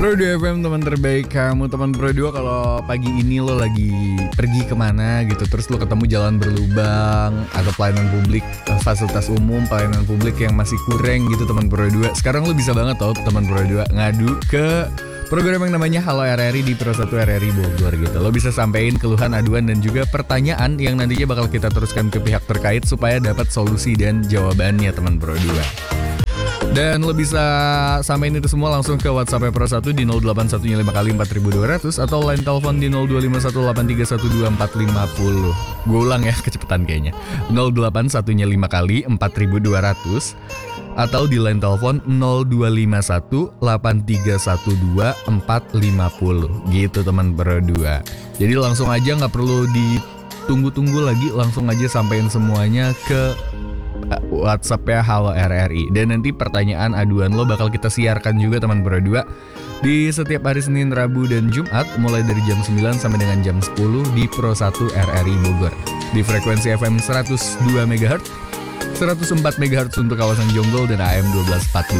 Pro 2 FM, teman terbaik kamu. Teman Pro 2, kalau pagi ini lo lagi pergi kemana gitu, terus lo ketemu jalan berlubang atau pelayanan publik, fasilitas umum, pelayanan publik yang masih kurang gitu teman Pro 2, sekarang lo bisa banget tau teman Pro 2 ngadu ke program yang namanya Halo RRI di Pro 1 RRI Bogor gitu. Lo bisa sampein keluhan, aduan, dan juga pertanyaan yang nantinya bakal kita teruskan ke pihak terkait supaya dapat solusi dan jawabannya teman Pro 2. Dan lo bisa sampein itu semua langsung ke WhatsApp Pro 1 di 081 5 kali 4200 atau line telepon di 02518312450. Gue ulang ya, kecepetan kayaknya. 081 5 kali 4200 atau di line telepon 02518312 450 gitu teman Pro 2. Jadi langsung aja, nggak perlu ditunggu-tunggu lagi, langsung aja sampein semuanya ke WhatsApp ya Halo RRI. Dan nanti pertanyaan aduan lo bakal kita siarkan juga teman Pro 2 di setiap hari Senin, Rabu, dan Jumat mulai dari jam 9 sampai dengan jam 10 di Pro 1 RRI Bogor di frekuensi FM 102 MHz, 104 MHz untuk kawasan Jonggol dan AM 1242